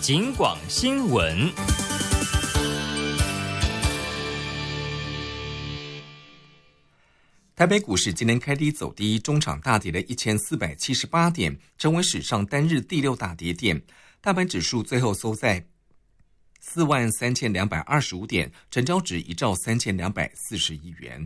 警广新闻。台北股市今天开低走低，中场大跌了1478点，成为史上单日第6大跌点。大盘指数最后收在43225点，成交值1兆3240亿元。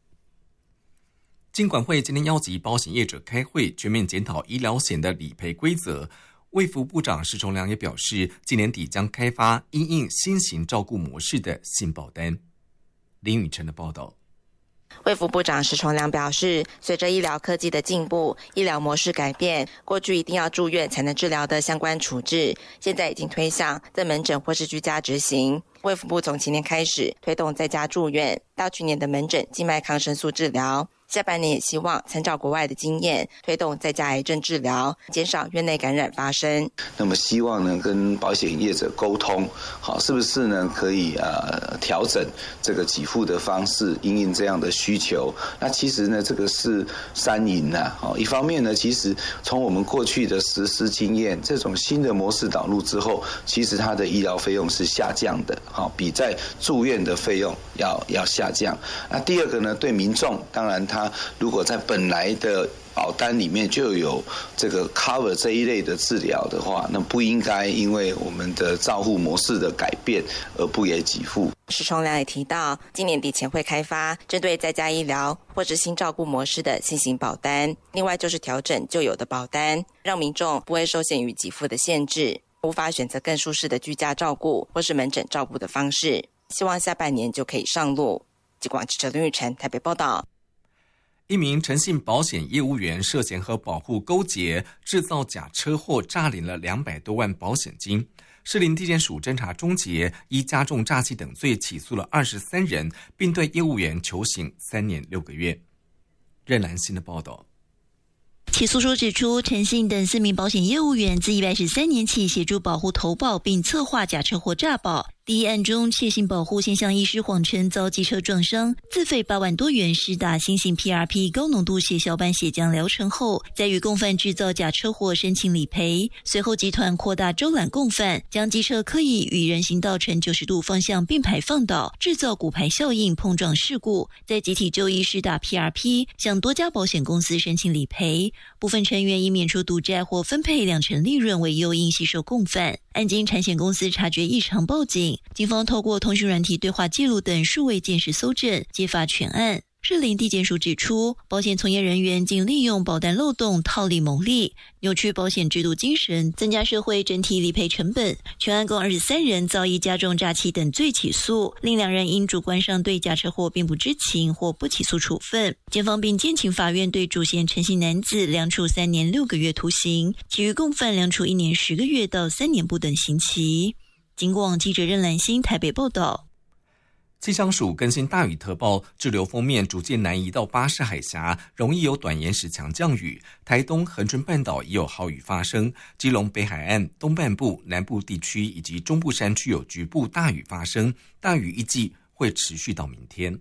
金管会今天邀集保险业者开会，全面检讨医疗险的理赔规则。卫福部长施崇良也表示，今年底将开发因应新型照顾模式的新保单。林宇晨的报道。 卫福部长施崇良表示，随着医疗科技的进步，医疗模式改变，过去一定要住院才能治疗的相关处置，现在已经推向在门诊或是居家执行。卫福部从今年开始推动在家住院，到去年的门诊静脉抗生素治疗。下半年也希望参照国外的经验，推动在家癌症治疗，减少院内感染发生。 那么希望呢跟保险业者沟通，好，是不是呢可以调整这个给付的方式，因应这样的需求。那其实呢这个是三赢啊，一方面呢其实从我们过去的实施经验，这种新的模式导入之后，其实它的医疗费用是下降的，比在住院的费用要下降。那第二个呢，对民众当然他如果在本来的保单里面就有这个 cover 这一类的治疗的话，那不应该因为我们的照护模式的改变而不给给付。 施崇良也提到，今年底前会开发针对在家医疗或是新照顾模式的新型保单，另外就是调整旧有的保单，让民众不会受限于给付的限制，无法选择更舒适的居家照顾或是门诊照顾的方式，希望下半年就可以上路。警广记者林玉成台北报道。 一名诚信保险业务员涉嫌和保护勾结，制造假车祸，诈领了200多万保险金。士林地检署侦查终结，依加重诈欺等罪起诉了23人，并对业务员求刑3年6个月。任兰馨的报道。 起诉书指出，陈信等4名保险业务员自113年起协助保护投保并策划假车祸诈保。第一案中，窃信保护先向医师谎称遭机车撞伤，自费8万多元施打新型 PRP 高浓度血小板血浆疗程后，再与共犯制造假车祸申请理赔。随后集团扩大周揽共犯，将机车刻意与人行道呈90度方向并排放倒，制造骨牌效应碰撞事故，再集体就医施打 PRP， 向多家保险公司申请理赔。部分成员以免除赌债或分配2成利润为诱因吸收共犯。案经产险公司察觉异常报警，警方透过通讯软体对话记录等数位鉴识搜证，揭发全案。士林地检署指出，保险从业人员竟利用保单漏洞套利牟利，扭曲保险制度精神，增加社会整体理赔成本。全案共23人遭依加重诈欺等罪起诉，另2人因主观上对假车祸并不知情或不起诉处分。检方并建请法院对主嫌陈姓男子量处3年6个月徒刑，其余共犯量处1年10个月到3年不等刑期。警广记者任兰馨台北报道。 气象署更新大雨特报，滞留锋面逐渐南移到巴士海峡，容易有短延时强降雨。台东恒春半岛也有豪雨发生，基隆北海岸东半部、南部地区以及中部山区有局部大雨发生，大雨预计会持续到明天。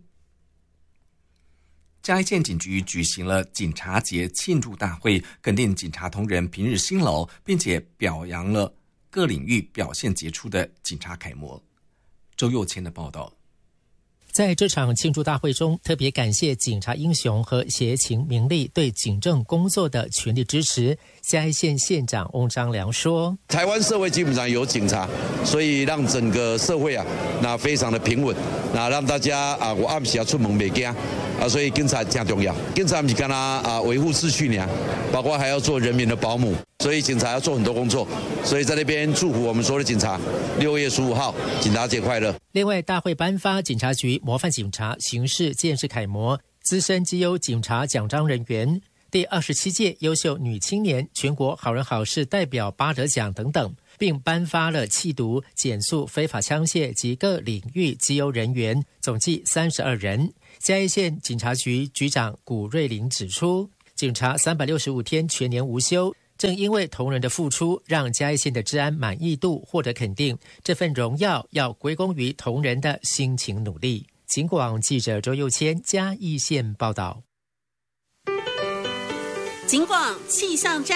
嘉义县警局举行了警察节庆祝大会，肯定警察同仁平日辛劳，并且表扬了各领域表现杰出的警察楷模。周佑谦的报道。 在这场庆祝大会中，特别感谢警察英雄和协勤名利对警政工作的全力支持。嘉义县县长翁章良说：“ 台湾社会基本上有警察，所以让整个社会那非常的平稳，那让大家我暗时要出门袂惊所以警察很重要。警察不是干维护秩序呢，包括还要做人民的保姆。”所以警察要做很多工作，所以在那边祝福我们所有的警察6月15号警察节快乐。 另外，大会颁发警察局模范警察、刑事建设楷模、资深绩优警察奖章人员、第27届优秀女青年全国好人好事代表8得奖等等，并颁发了缉毒、检肃非法枪械及各领域绩优人员，总计32人。嘉义县警察局局长古瑞麟指出，警察365天全年无休，正因为同仁的付出，让嘉义县的治安满意度获得肯定，这份荣耀要归功于同仁的辛勤努力。警广记者周佑谦嘉义县报道。 警广气象站。